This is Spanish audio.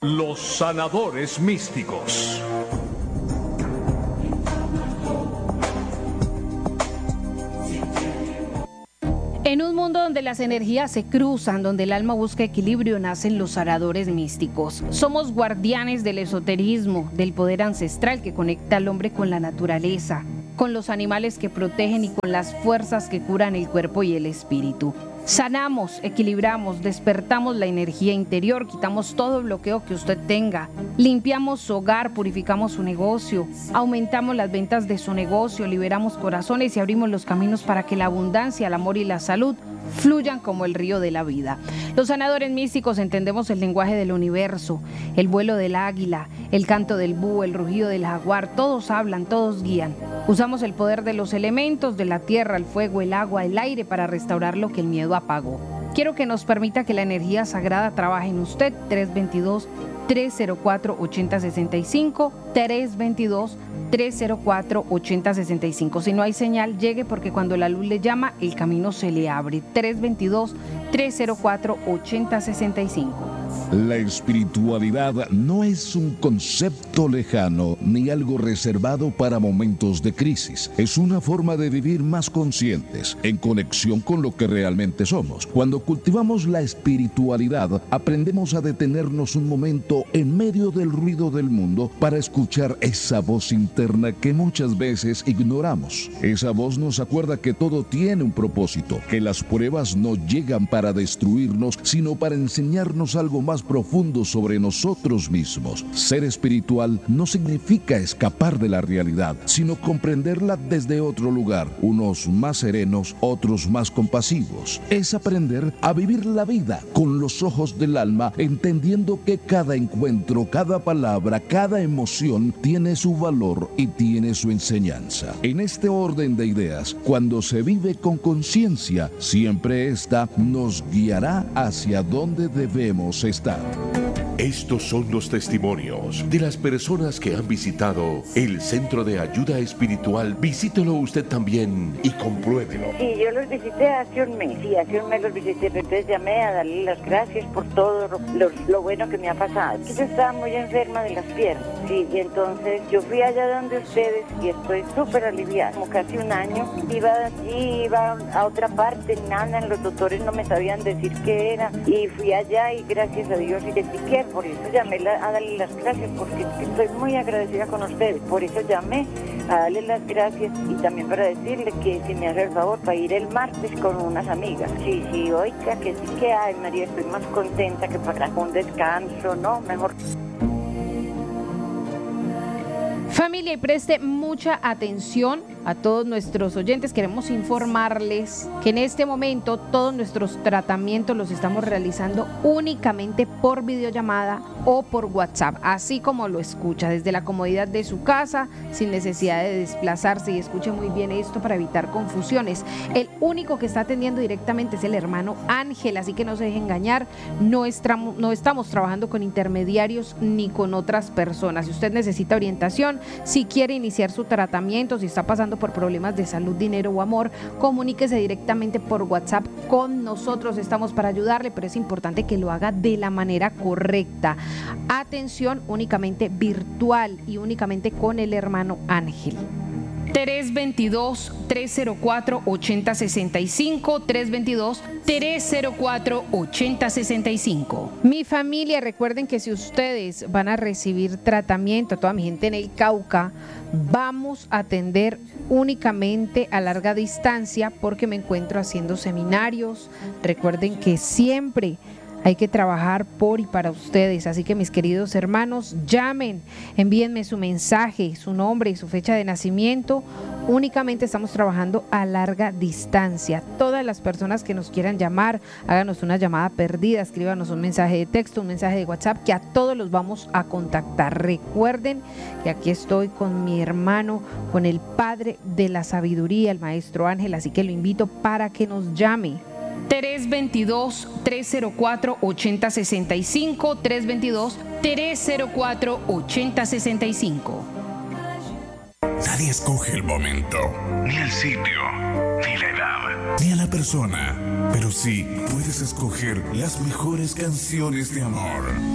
Los sanadores místicos. En un mundo donde las energías se cruzan, donde el alma busca equilibrio, nacen los sanadores místicos. Somos guardianes del esoterismo, del poder ancestral que conecta al hombre con la naturaleza, con los animales que protegen y con las fuerzas que curan el cuerpo y el espíritu. Sanamos, equilibramos, despertamos la energía interior, quitamos todo bloqueo que usted tenga, limpiamos su hogar, purificamos su negocio, aumentamos las ventas de su negocio, liberamos corazones y abrimos los caminos para que la abundancia, el amor y la salud fluyan como el río de la vida. Los sanadores místicos entendemos el lenguaje del universo, el vuelo del águila, el canto del búho, el rugido del jaguar, todos hablan, todos guían. Usamos el poder de los elementos, de la tierra, el fuego, el agua, el aire para restaurar lo que el miedo apagó. Quiero que nos permita que la energía sagrada trabaje en usted. 322-304-8065, 322-304-8065. Si no hay señal, llegue, porque cuando la luz le llama, el camino se le abre. 322-304-8065. La espiritualidad no es un concepto lejano ni algo reservado para momentos de crisis. Es una forma de vivir más conscientes, en conexión con lo que realmente somos. Cuando cultivamos la espiritualidad, aprendemos a detenernos un momento en medio del ruido del mundo para escuchar esa voz interna que muchas veces ignoramos. Esa voz nos acuerda que todo tiene un propósito, que las pruebas no llegan para destruirnos, sino para enseñarnos algo más profundo sobre nosotros mismos. Ser espiritual no significa escapar de la realidad, sino comprenderla desde otro lugar, unos más serenos, otros más compasivos. Es aprender a vivir la vida con los ojos del alma, entendiendo que cada encuentro, cada palabra, cada emoción tiene su valor y tiene su enseñanza. En este orden de ideas, cuando se vive con conciencia, siempre esta nos guiará hacia donde debemos estar. Estos son los testimonios de las personas que han visitado el Centro de Ayuda Espiritual. Visítelo usted también y compruébelo. Sí, yo los visité hace un mes. Sí, hace un mes los visité, pero entonces llamé a darle las gracias por todo lo bueno que me ha pasado. Yo estaba muy enferma de las piernas, sí, y entonces yo fui allá donde ustedes y estoy súper aliviada. Como casi un año, iba allí, iba a otra parte, nada, los doctores no me sabían decir qué era, y fui allá y gracias a Dios identifiqué. Por eso llamé a darle las gracias, porque estoy muy agradecida con ustedes. Por eso llamé a darle las gracias y también para decirle que si me hace el favor para ir el martes con unas amigas. Sí, oiga, que sí que hay, María, estoy más contenta que para un descanso, ¿no? Mejor. Familia, y preste mucha atención a todos nuestros oyentes. Queremos informarles que en este momento todos nuestros tratamientos los estamos realizando únicamente por videollamada o por WhatsApp, así como lo escucha, desde la comodidad de su casa, sin necesidad de desplazarse. Y escuche muy bien esto para evitar confusiones. El único que está atendiendo directamente es el hermano Ángel, así que no se deje engañar. No estamos trabajando con intermediarios ni con otras personas. Si usted necesita orientación, si quiere iniciar su tratamiento, si está pasando por problemas de salud, dinero o amor, comuníquese directamente por WhatsApp con nosotros. Estamos para ayudarle, pero es importante que lo haga de la manera correcta. Atención, únicamente virtual y únicamente con el hermano Ángel. 322-304-8065, 322-304-8065. Mi familia, recuerden que si ustedes van a recibir tratamiento, toda mi gente en el Cauca, vamos a atender únicamente a larga distancia porque me encuentro haciendo seminarios. Recuerden que siempre hay que trabajar por y para ustedes, así que mis queridos hermanos, llamen, envíenme su mensaje, su nombre y su fecha de nacimiento. Únicamente estamos trabajando a larga distancia. Todas las personas que nos quieran llamar, háganos una llamada perdida, escríbanos un mensaje de texto, un mensaje de WhatsApp, que a todos los vamos a contactar. Recuerden que aquí estoy con mi hermano, con el Padre de la Sabiduría, el Maestro Ángel, así que lo invito para que nos llame. 322-304-8065, 322-304-8065. Nadie escoge el momento, ni el sitio, ni la edad, ni a la persona, pero sí puedes escoger las mejores canciones de amor.